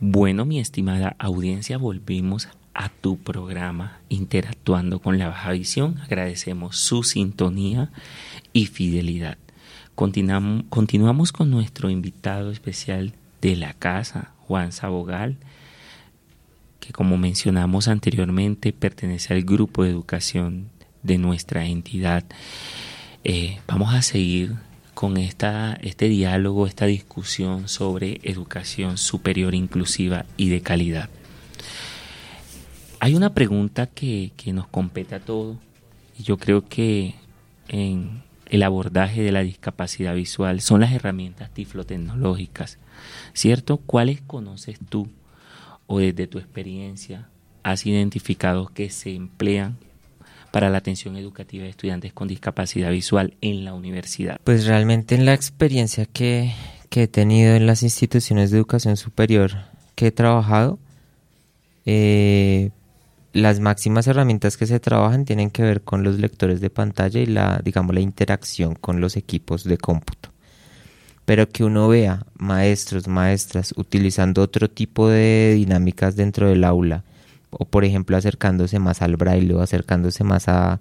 Bueno, mi estimada audiencia, volvimos a tu programa Interactuando con la Baja Visión. Agradecemos su sintonía y fidelidad. Continuamos con nuestro invitado especial de la casa, Juan Sabogal, que como mencionamos anteriormente pertenece al grupo de educación de nuestra entidad. Vamos a seguir con este diálogo, esta discusión sobre educación superior inclusiva y de calidad. Hay una pregunta que nos compete a todos, y yo creo que en el abordaje de la discapacidad visual son las herramientas tiflotecnológicas, ¿cierto? ¿Cuáles conoces tú o desde tu experiencia has identificado que se emplean para la atención educativa de estudiantes con discapacidad visual en la universidad? Pues realmente en la experiencia que he tenido en las instituciones de educación superior que he trabajado, las máximas herramientas que se trabajan tienen que ver con los lectores de pantalla y la interacción con los equipos de cómputo. Pero que uno vea maestros, maestras utilizando otro tipo de dinámicas dentro del aula, o por ejemplo acercándose más al braille o acercándose más a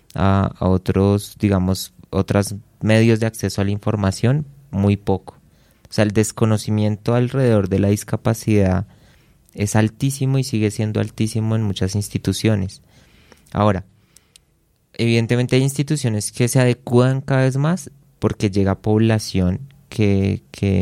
otros, otros medios de acceso a la información, muy poco. O sea, el desconocimiento alrededor de la discapacidad es altísimo y sigue siendo altísimo en muchas instituciones. Ahora, evidentemente hay instituciones que se adecúan cada vez más porque llega población que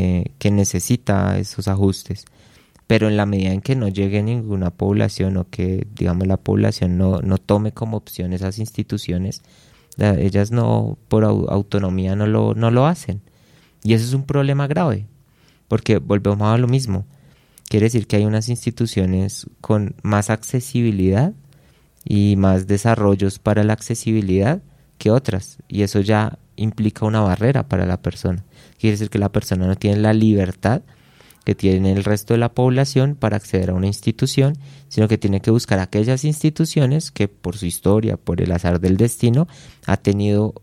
necesita esos ajustes. Pero en la medida en que no llegue ninguna población o que, la población no tome como opción esas instituciones, ellas no, por autonomía no lo hacen. Y eso es un problema grave, porque volvemos a lo mismo. Quiere decir que hay unas instituciones con más accesibilidad y más desarrollos para la accesibilidad que otras, y eso ya implica una barrera para la persona. Quiere decir que la persona no tiene la libertad que tiene el resto de la población para acceder a una institución, sino que tiene que buscar aquellas instituciones que por su historia, por el azar del destino, ha tenido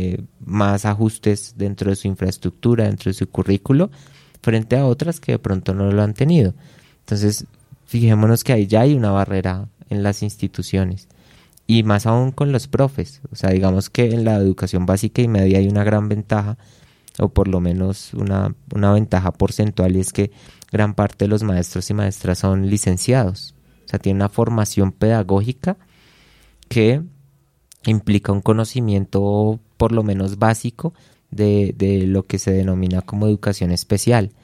más ajustes dentro de su infraestructura, dentro de su currículo, frente a otras que de pronto no lo han tenido. Entonces, fijémonos que ahí ya hay una barrera en las instituciones, y más aún con los profes. O sea, digamos que en la educación básica y media hay una gran ventaja, o por lo menos una ventaja porcentual, y es que gran parte de los maestros y maestras son licenciados. O sea, tienen una formación pedagógica que implica un conocimiento por lo menos básico de lo que se denomina como educación especial.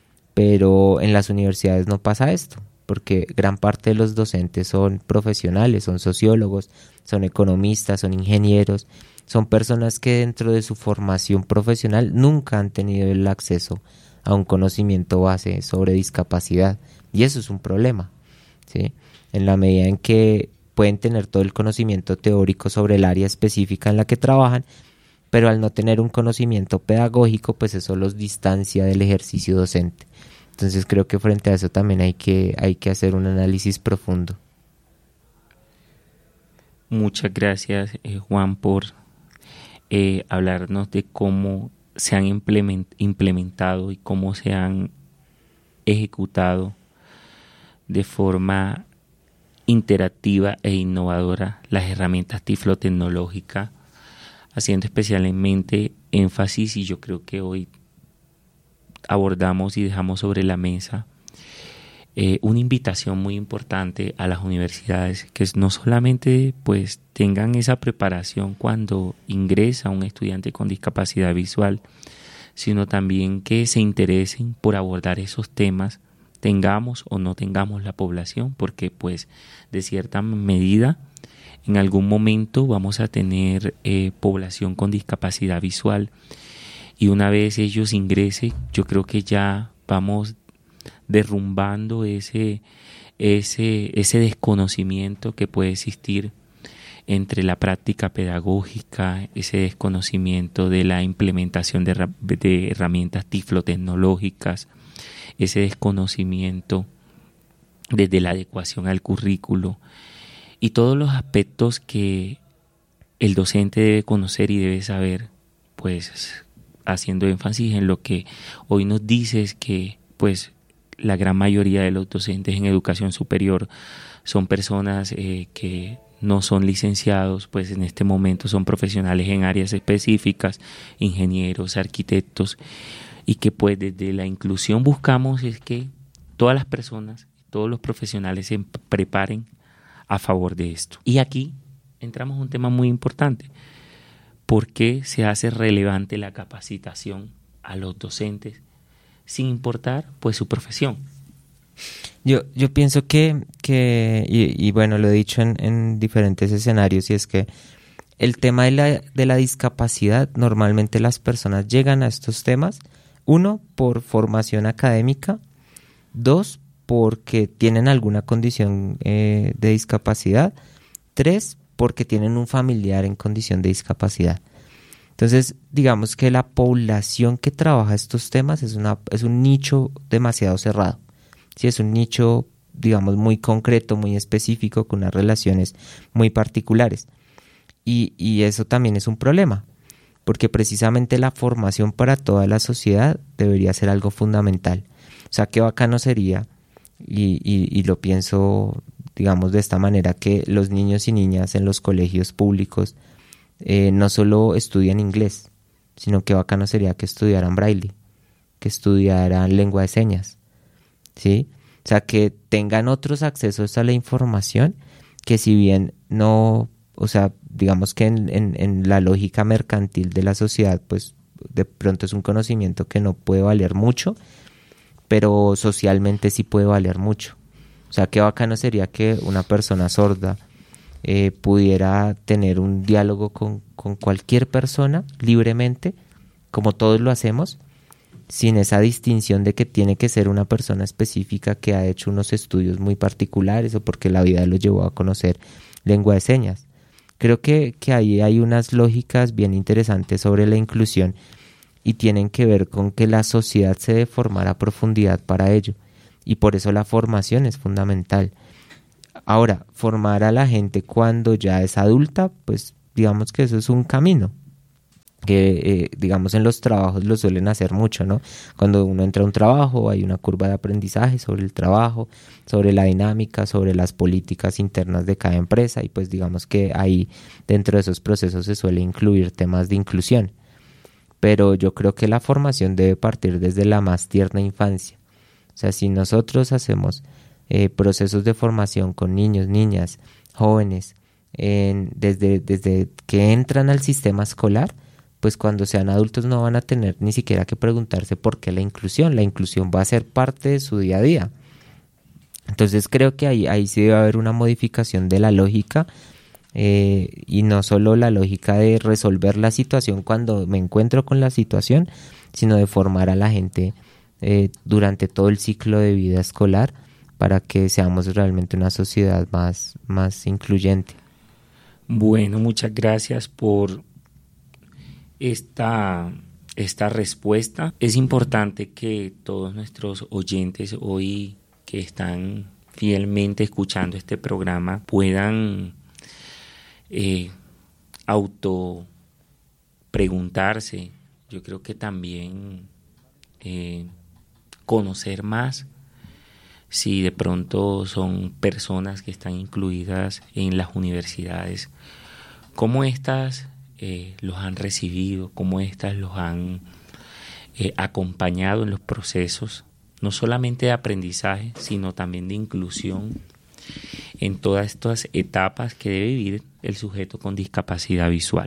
Pero en las universidades no pasa esto, porque gran parte de los docentes son profesionales, son sociólogos, son economistas, son ingenieros, son personas que dentro de su formación profesional nunca han tenido el acceso a un conocimiento base sobre discapacidad, y eso es un problema, ¿sí? En la medida en que pueden tener todo el conocimiento teórico sobre el área específica en la que trabajan, pero al no tener un conocimiento pedagógico, pues eso los distancia del ejercicio docente. Entonces creo que frente a eso también hay que hacer un análisis profundo. Muchas gracias, Juan, por hablarnos de cómo se han implementado y cómo se han ejecutado de forma interactiva e innovadora las herramientas tiflotecnológicas, haciendo especialmente énfasis, y yo creo que hoy abordamos y dejamos sobre la mesa una invitación muy importante a las universidades, que no solamente pues tengan esa preparación cuando ingresa un estudiante con discapacidad visual, sino también que se interesen por abordar esos temas, tengamos o no tengamos la población, porque pues de cierta medida en algún momento vamos a tener población con discapacidad visual, y una vez ellos ingresen, yo creo que ya vamos derrumbando ese desconocimiento que puede existir entre la práctica pedagógica, ese desconocimiento de la implementación de herramientas tiflotecnológicas, ese desconocimiento desde la adecuación al currículo y todos los aspectos que el docente debe conocer y debe saber, pues haciendo énfasis en lo que hoy nos dices, que pues la gran mayoría de los docentes en educación superior son personas que no son licenciados, pues en este momento son profesionales en áreas específicas, ingenieros, arquitectos, y que pues desde la inclusión buscamos es que todas las personas, todos los profesionales se preparen a favor de esto. Y aquí entramos a un tema muy importante. ¿Por qué se hace relevante la capacitación a los docentes sin importar pues su profesión? Yo pienso y bueno, lo he dicho en diferentes escenarios, y es que el tema de la discapacidad, normalmente las personas llegan a estos temas, uno, por formación académica, dos, porque tienen alguna condición de discapacidad, tres, porque tienen un familiar en condición de discapacidad. Entonces, digamos que la población que trabaja estos temas es un nicho demasiado cerrado. Sí, es un nicho, digamos, muy concreto, muy específico, con unas relaciones muy particulares. Y eso también es un problema, porque precisamente la formación para toda la sociedad debería ser algo fundamental. O sea, qué bacano sería, y lo pienso, digamos, de esta manera, que los niños y niñas en los colegios públicos no solo estudian inglés, sino que bacano sería que estudiaran braille, que estudiaran lengua de señas, ¿sí? O sea, que tengan otros accesos a la información que, si bien no, o sea, digamos que en la lógica mercantil de la sociedad, pues de pronto es un conocimiento que no puede valer mucho, pero socialmente sí puede valer mucho. O sea, qué bacano sería que una persona sorda pudiera tener un diálogo con cualquier persona libremente, como todos lo hacemos, sin esa distinción de que tiene que ser una persona específica que ha hecho unos estudios muy particulares o porque la vida lo llevó a conocer lengua de señas. Creo que ahí hay unas lógicas bien interesantes sobre la inclusión, y tienen que ver con que la sociedad se debe formar a profundidad para ello, y por eso la formación es fundamental. Ahora, formar a la gente cuando ya es adulta, pues digamos que eso es un camino que digamos en los trabajos lo suelen hacer mucho, ¿no? Cuando uno entra a un trabajo hay una curva de aprendizaje sobre el trabajo, sobre la dinámica, sobre las políticas internas de cada empresa, y pues digamos que ahí dentro de esos procesos se suele incluir temas de inclusión. Pero yo creo que la formación debe partir desde la más tierna infancia. O sea, si nosotros hacemos procesos de formación con niños, niñas, jóvenes, desde que entran al sistema escolar, pues cuando sean adultos no van a tener ni siquiera que preguntarse por qué la inclusión va a ser parte de su día a día. Entonces creo que ahí sí debe haber una modificación de la lógica, y no solo la lógica de resolver la situación cuando me encuentro con la situación, sino de formar a la gente durante todo el ciclo de vida escolar para que seamos realmente una sociedad más incluyente. Bueno, muchas gracias por esta respuesta. Es importante que todos nuestros oyentes hoy que están fielmente escuchando este programa puedan auto preguntarse, yo creo que también conocer más si de pronto son personas que están incluidas en las universidades, cómo estas los han recibido, cómo estas los han acompañado en los procesos, no solamente de aprendizaje, sino también de inclusión en todas estas etapas que debe vivir el sujeto con discapacidad visual.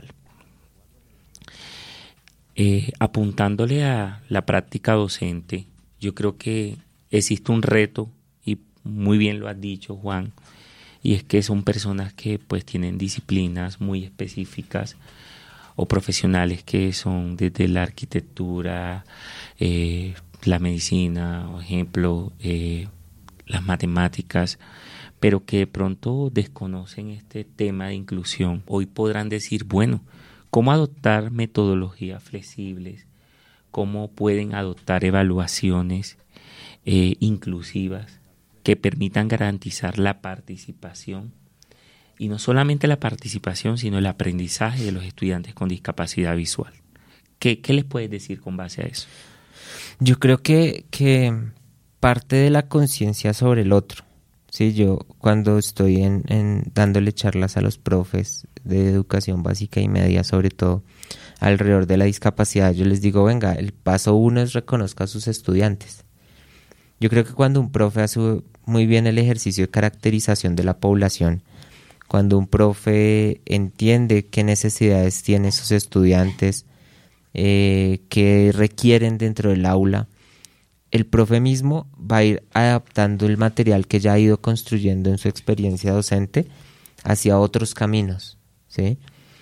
Apuntándole a la práctica docente, yo creo que existe un reto, y muy bien lo has dicho, Juan, y es que son personas que pues tienen disciplinas muy específicas o profesionales que son desde la arquitectura, la medicina, por ejemplo, las matemáticas, pero que de pronto desconocen este tema de inclusión. Hoy podrán decir, bueno, ¿cómo adoptar metodologías flexibles? ¿Cómo pueden adoptar evaluaciones inclusivas que permitan garantizar la participación? Y no solamente la participación, sino el aprendizaje de los estudiantes con discapacidad visual. ¿Qué les puedes decir con base a eso? Yo creo que parte de la conciencia sobre el otro. Sí, yo cuando estoy dándole charlas a los profes de educación básica y media, sobre todo alrededor de la discapacidad, yo les digo, venga, el paso 1 es reconozca a sus estudiantes. Yo creo que cuando un profe hace muy bien el ejercicio de caracterización de la población, cuando un profe entiende qué necesidades tienen sus estudiantes, qué requieren dentro del aula, el profe mismo va a ir adaptando el material que ya ha ido construyendo en su experiencia docente hacia otros caminos, ¿sí?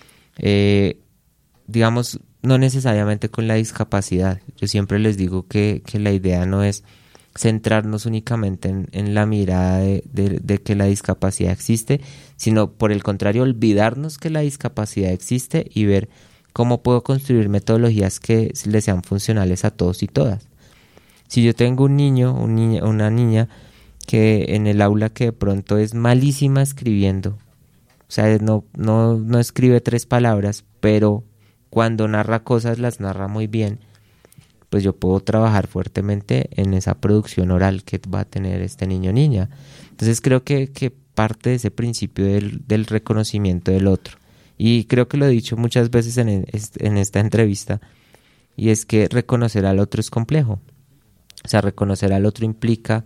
Digamos, no necesariamente con la discapacidad. Yo siempre les digo que la idea no es centrarnos únicamente en la mirada de que la discapacidad existe, sino por el contrario, olvidarnos que la discapacidad existe y ver cómo puedo construir metodologías que les sean funcionales a todos y todas. Si yo tengo un niño, una niña que en el aula que de pronto es malísima escribiendo, o sea, no escribe 3 palabras, pero cuando narra cosas las narra muy bien, pues yo puedo trabajar fuertemente en esa producción oral que va a tener este niño o niña. Entonces creo que parte de ese principio del reconocimiento del otro. Y creo que lo he dicho muchas veces en esta entrevista, y es que reconocer al otro es complejo. O sea, reconocer al otro implica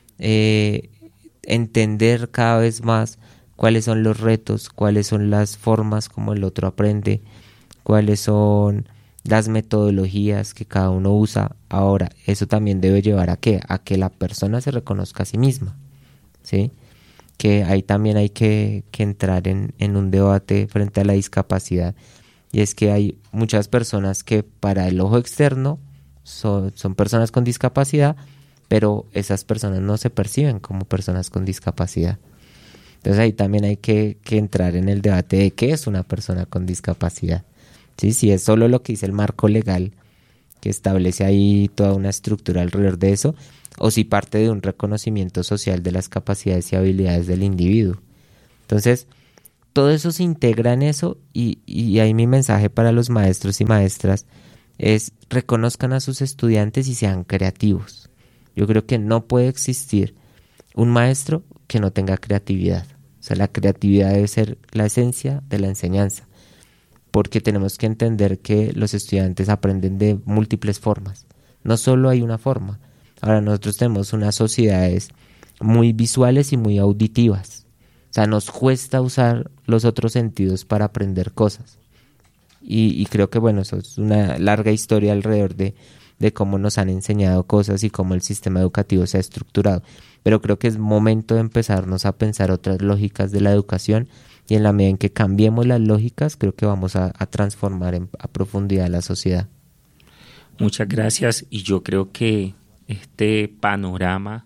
entender cada vez más cuáles son los retos, cuáles son las formas como el otro aprende, cuáles son las metodologías que cada uno usa. Ahora, eso también debe llevar ¿a qué? A que la persona se reconozca a sí misma, ¿sí? Que ahí también hay que entrar en un debate frente a la discapacidad, y es que hay muchas personas que para el ojo externo son personas con discapacidad, pero esas personas no se perciben como personas con discapacidad. Entonces ahí también hay que entrar en el debate de qué es una persona con discapacidad. ¿Sí? Si es solo lo que dice el marco legal, que establece ahí toda una estructura alrededor de eso, o si parte de un reconocimiento social de las capacidades y habilidades del individuo. Entonces, todo eso se integra en eso, y ahí mi mensaje para los maestros y maestras es: reconozcan a sus estudiantes y sean creativos. Yo creo que no puede existir un maestro que no tenga creatividad. O sea, la creatividad debe ser la esencia de la enseñanza, porque tenemos que entender que los estudiantes aprenden de múltiples formas. No solo hay una forma. Ahora nosotros tenemos unas sociedades muy visuales y muy auditivas. O sea, nos cuesta usar los otros sentidos para aprender cosas. Y creo que, bueno, eso es una larga historia alrededor de cómo nos han enseñado cosas y cómo el sistema educativo se ha estructurado. Pero creo que es momento de empezarnos a pensar otras lógicas de la educación, y en la medida en que cambiemos las lógicas, creo que vamos a transformar a profundidad la sociedad. Muchas gracias, y yo creo que este panorama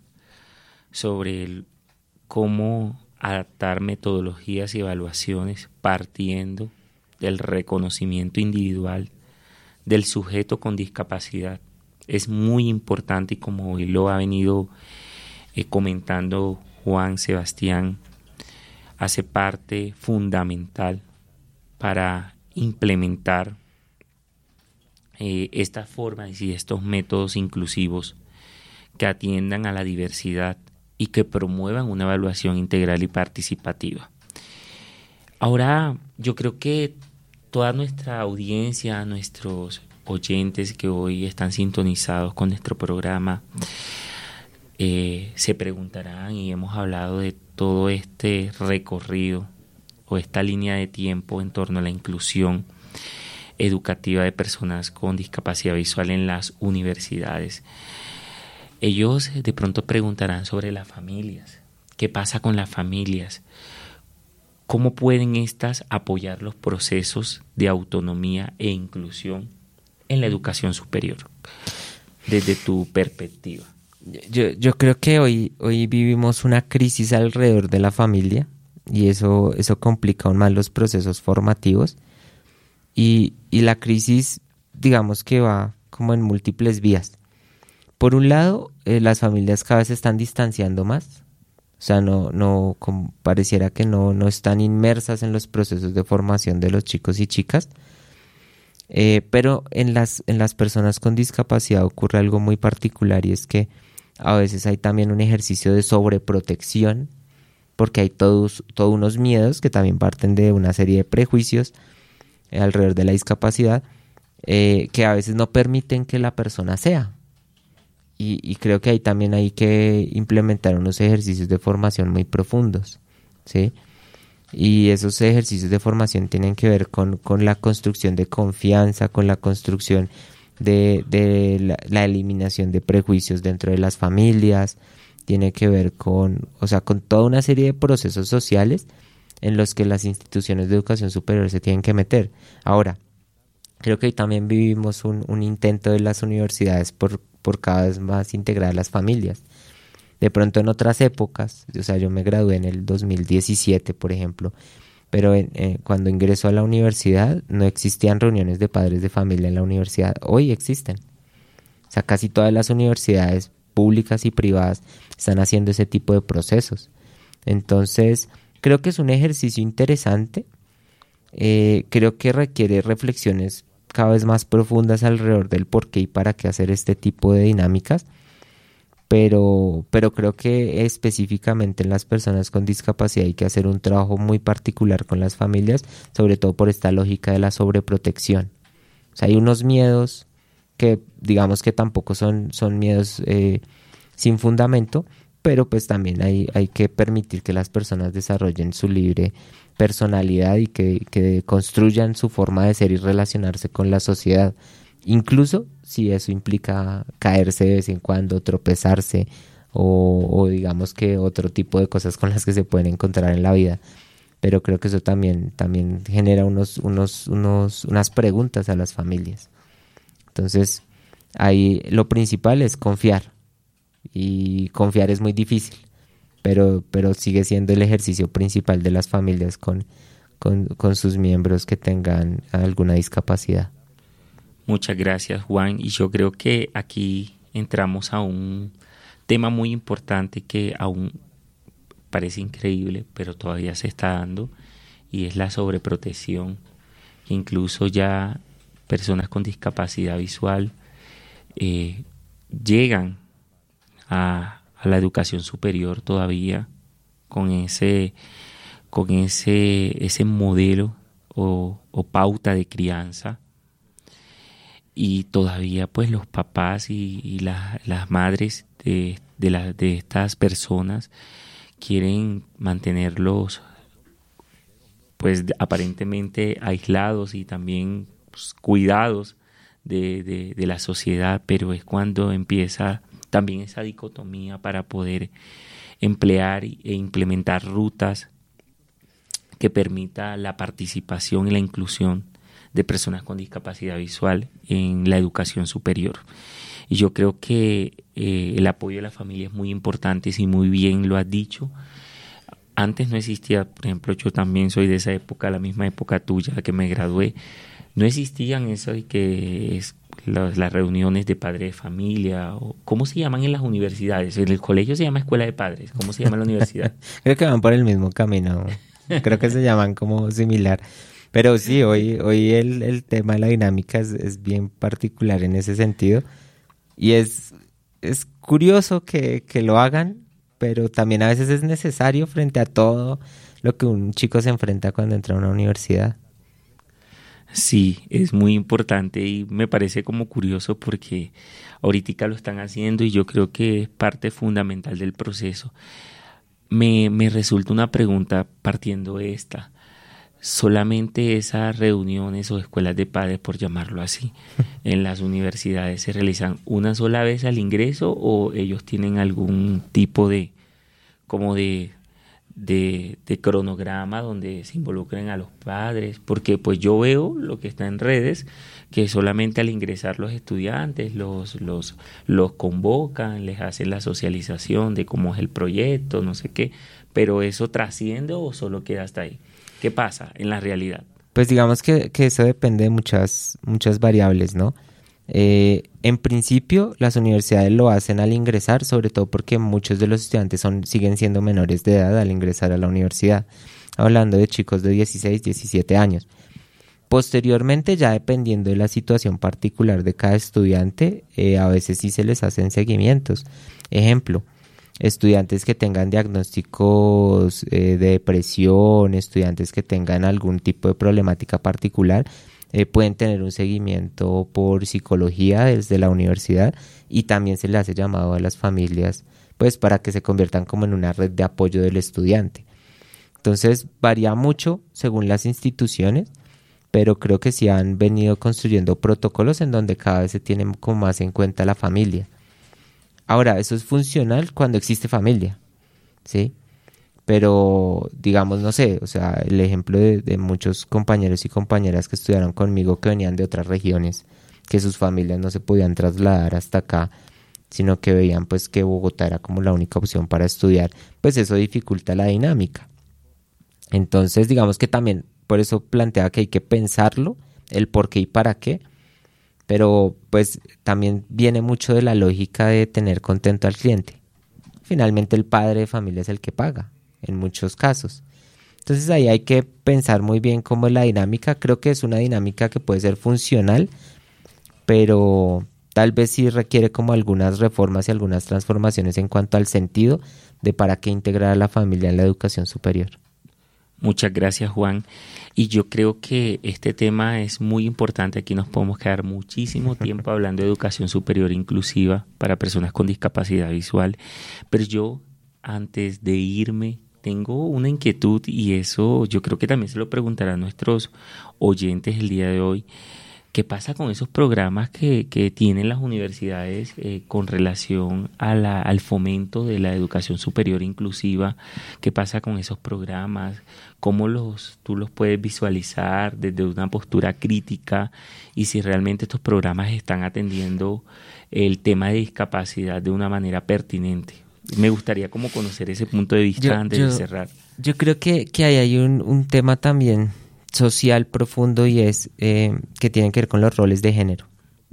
sobre cómo adaptar metodologías y evaluaciones partiendo del reconocimiento individual del sujeto con discapacidad es muy importante, y como hoy lo ha venido comentando Juan Sebastián, hace parte fundamental para implementar estas formas y estos métodos inclusivos que atiendan a la diversidad y que promuevan una evaluación integral y participativa. Ahora, yo creo que toda nuestra audiencia, nuestros oyentes que hoy están sintonizados con nuestro programa, se preguntarán, y hemos hablado de todo este recorrido o esta línea de tiempo en torno a la inclusión educativa de personas con discapacidad visual en las universidades. Ellos de pronto preguntarán sobre las familias. ¿Qué pasa con las familias? ¿Cómo pueden estas apoyar los procesos de autonomía e inclusión en la educación superior, desde tu perspectiva? Yo creo que hoy vivimos una crisis alrededor de la familia, y eso complica aún más los procesos formativos, y la crisis, digamos que va como en múltiples vías. Por un lado, las familias cada vez se están distanciando más. O sea, pareciera que no están inmersas en los procesos de formación de los chicos y chicas. Pero en las personas con discapacidad ocurre algo muy particular, y es que a veces hay también un ejercicio de sobreprotección, porque hay todos unos miedos que también parten de una serie de prejuicios alrededor de la discapacidad, que a veces no permiten que la persona sea. Y creo que ahí también hay que implementar unos ejercicios de formación muy profundos, ¿sí? Y esos ejercicios de formación tienen que ver con la construcción de confianza, con la construcción de la eliminación de prejuicios dentro de las familias, tiene que ver con toda una serie de procesos sociales en los que las instituciones de educación superior se tienen que meter. Ahora, creo que hoy también vivimos un intento de las universidades por cada vez más integrar a las familias. De pronto en otras épocas, yo me gradué en el 2017, por ejemplo, pero cuando ingresó a la universidad no existían reuniones de padres de familia en la universidad. Hoy existen. Casi todas las universidades públicas y privadas están haciendo ese tipo de procesos. Entonces, creo que es un ejercicio interesante. Creo que requiere reflexiones cada vez más profundas alrededor del por qué y para qué hacer este tipo de dinámicas, pero creo que específicamente en las personas con discapacidad hay que hacer un trabajo muy particular con las familias, sobre todo por esta lógica de la sobreprotección. Hay unos miedos que digamos que tampoco son miedos sin fundamento, pero pues también hay que permitir que las personas desarrollen su libre personalidad y que construyan su forma de ser y relacionarse con la sociedad, incluso si eso implica caerse de vez en cuando, tropezarse o digamos que otro tipo de cosas con las que se pueden encontrar en la vida. Pero creo que eso también genera unas preguntas a las familias. Entonces, ahí lo principal es confiar, y confiar es muy difícil, pero sigue siendo el ejercicio principal de las familias con sus miembros que tengan alguna discapacidad. Muchas gracias, Juan, y yo creo que aquí entramos a un tema muy importante que aún parece increíble, pero todavía se está dando, y es la sobreprotección. Incluso ya personas con discapacidad visual llegan a la educación superior todavía con ese modelo o pauta de crianza, y todavía pues los papás y las madres de estas personas quieren mantenerlos pues aparentemente aislados y también pues, cuidados de la sociedad, pero es cuando empieza también esa dicotomía para poder emplear e implementar rutas que permita la participación y la inclusión de personas con discapacidad visual en la educación superior. Y yo creo que el apoyo de la familia es muy importante, si muy bien lo has dicho. Antes no existía, por ejemplo, yo también soy de esa época, la misma época tuya, que me gradué. No existían eso de que las reuniones de padres de familia, o ¿cómo se llaman en las universidades? En el colegio se llama escuela de padres, ¿cómo se llama en la universidad? Creo que van por el mismo camino, creo que se llaman como similar. Pero sí, hoy el tema de la dinámica es bien particular en ese sentido, y es curioso que lo hagan, pero también a veces es necesario frente a todo lo que un chico se enfrenta cuando entra a una universidad. Sí, es muy importante y me parece como curioso porque ahorita lo están haciendo y yo creo que es parte fundamental del proceso. Me resulta una pregunta partiendo de esta. ¿Solamente esas reuniones o escuelas de padres, por llamarlo así, en las universidades se realizan una sola vez al ingreso, o ellos tienen algún tipo de cronograma donde se involucren a los padres? Porque pues yo veo lo que está en redes, que solamente al ingresar los estudiantes los convocan, les hacen la socialización de cómo es el proyecto, no sé qué, pero ¿eso trasciende o solo queda hasta ahí? ¿Qué pasa en la realidad? Pues digamos que eso depende de muchas variables, ¿no? En principio, las universidades lo hacen al ingresar, sobre todo porque muchos de los estudiantes siguen siendo menores de edad al ingresar a la universidad, hablando de chicos de 16, 17 años. Posteriormente, ya dependiendo de la situación particular de cada estudiante, a veces sí se les hacen seguimientos. Ejemplo, estudiantes que tengan diagnósticos de depresión, estudiantes que tengan algún tipo de problemática particular, pueden tener un seguimiento por psicología desde la universidad, y también se le hace llamado a las familias pues para que se conviertan como en una red de apoyo del estudiante. Entonces varía mucho según las instituciones, pero creo que sí han venido construyendo protocolos en donde cada vez se tiene como más en cuenta la familia. Ahora, eso es funcional cuando existe familia, ¿sí? Pero, digamos, no sé, o sea, el ejemplo de muchos compañeros y compañeras que estudiaron conmigo que venían de otras regiones, que sus familias no se podían trasladar hasta acá, sino que veían pues que Bogotá era como la única opción para estudiar, pues eso dificulta la dinámica. Entonces, digamos que también por eso plantea que hay que pensarlo, el por qué y para qué, pero pues también viene mucho de la lógica de tener contento al cliente. Finalmente el padre de familia es el que paga, en muchos casos. Entonces ahí hay que pensar muy bien cómo es la dinámica. Creo que es una dinámica que puede ser funcional, pero tal vez sí requiere como algunas reformas y algunas transformaciones en cuanto al sentido de para qué integrar a la familia en la educación superior. Muchas gracias, Juan. Y yo creo que este tema es muy importante. Aquí nos podemos quedar muchísimo tiempo hablando de educación superior inclusiva para personas con discapacidad visual. Pero yo, antes de irme, tengo una inquietud, y eso yo creo que también se lo preguntarán nuestros oyentes el día de hoy. ¿Qué pasa con esos programas que tienen las universidades con relación al fomento de la educación superior inclusiva? ¿Qué pasa con esos programas? ¿Cómo tú los puedes visualizar desde una postura crítica? Y si realmente estos programas están atendiendo el tema de discapacidad de una manera pertinente. Me gustaría como conocer ese punto de vista antes de cerrar. Yo creo que ahí hay un tema también social profundo, y es que tiene que ver con los roles de género.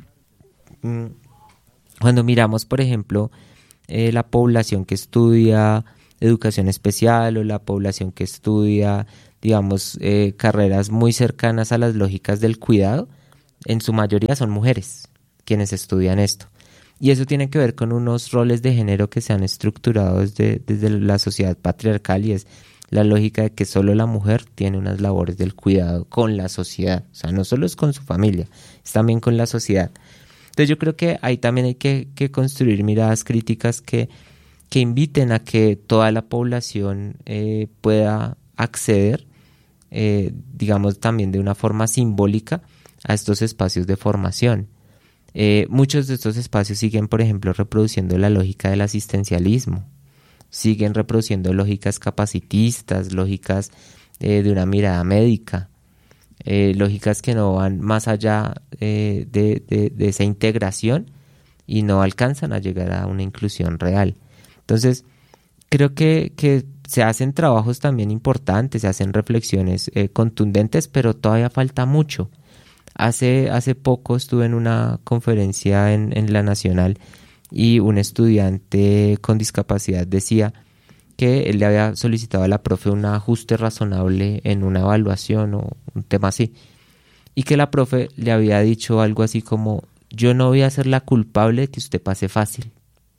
Cuando miramos, por ejemplo, la población que estudia educación especial o la población que estudia, digamos, carreras muy cercanas a las lógicas del cuidado, en su mayoría son mujeres quienes estudian esto. Y eso tiene que ver con unos roles de género que se han estructurado desde la sociedad patriarcal, y es la lógica de que solo la mujer tiene unas labores del cuidado con la sociedad. O sea, no solo es con su familia, es también con la sociedad. Entonces yo creo que ahí también hay que construir miradas críticas que inviten a que toda la población pueda acceder, digamos también de una forma simbólica, a estos espacios de formación. Muchos de estos espacios siguen, por ejemplo, reproduciendo la lógica del asistencialismo. Siguen reproduciendo lógicas capacitistas, lógicas de una mirada médica, lógicas que no van más allá de esa integración y no alcanzan a llegar a una inclusión real. Entonces, creo que se hacen trabajos también importantes, se hacen reflexiones contundentes, pero todavía falta mucho. Hace poco estuve en una conferencia en la Nacional, y un estudiante con discapacidad decía que él le había solicitado a la profe un ajuste razonable en una evaluación o un tema así, y que la profe le había dicho algo así como: yo no voy a ser la culpable de que usted pase fácil,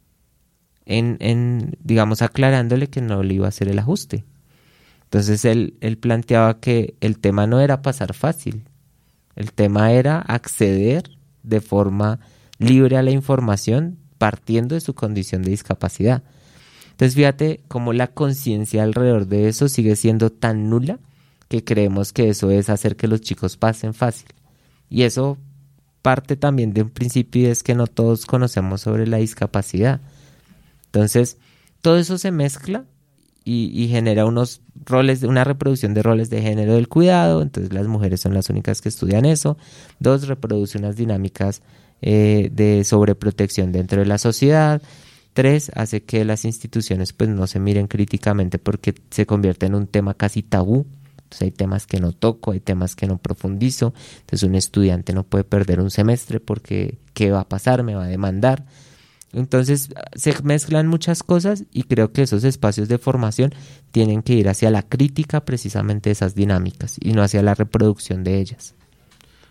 digamos aclarándole que no le iba a hacer el ajuste. Entonces él planteaba que el tema no era pasar fácil, el tema era acceder de forma libre a la información partiendo de su condición de discapacidad. Entonces fíjate cómo la conciencia alrededor de eso sigue siendo tan nula que creemos que eso es hacer que los chicos pasen fácil. Y eso parte también de un principio, y es que no todos conocemos sobre la discapacidad. Entonces todo eso se mezcla y genera unos roles, una reproducción de roles de género del cuidado. Entonces las mujeres son las únicas que estudian eso. 2, reproduce unas dinámicas de sobreprotección dentro de la sociedad. 3, hace que las instituciones pues no se miren críticamente porque se convierte en un tema casi tabú. Entonces hay temas que no toco, hay temas que no profundizo. Entonces un estudiante no puede perder un semestre porque ¿qué va a pasar? Me va a demandar. Entonces se mezclan muchas cosas, y creo que esos espacios de formación tienen que ir hacia la crítica precisamente de esas dinámicas y no hacia la reproducción de ellas.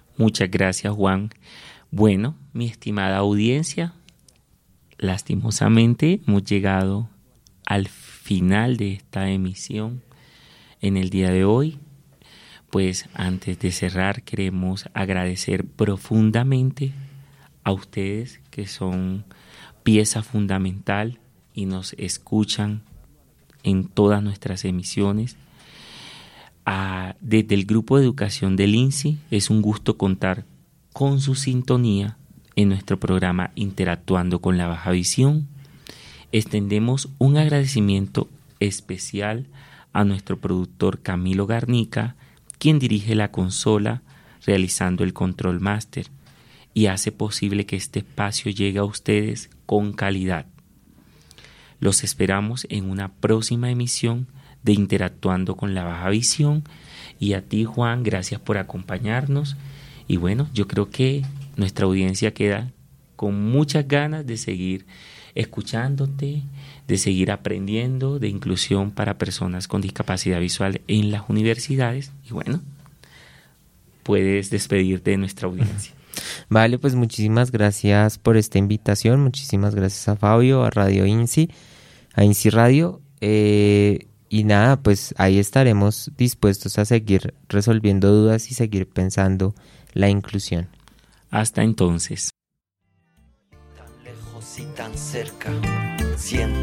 Muchas gracias, Juan. Bueno, mi estimada audiencia, lastimosamente hemos llegado al final de esta emisión en el día de hoy. Pues antes de cerrar queremos agradecer profundamente a ustedes que son pieza fundamental y nos escuchan en todas nuestras emisiones. Desde el Grupo de Educación del INSI es un gusto contar con su sintonía en nuestro programa Interactuando con la Baja Visión. Extendemos un agradecimiento especial a nuestro productor Camilo Garnica, quien dirige la consola realizando el control máster y hace posible que este espacio llegue a ustedes con calidad. Los esperamos en una próxima emisión de Interactuando con la Baja Visión. Y a ti, Juan, gracias por acompañarnos. Y bueno, yo creo que nuestra audiencia queda con muchas ganas de seguir escuchándote, de seguir aprendiendo de inclusión para personas con discapacidad visual en las universidades. Y bueno, puedes despedirte de nuestra audiencia. Vale, pues muchísimas gracias por esta invitación, muchísimas gracias a Fabio, a Radio INSI, a INSI Radio, y nada, pues ahí estaremos dispuestos a seguir resolviendo dudas y seguir pensando la inclusión. Hasta entonces. Tan lejos y tan cerca, siempre.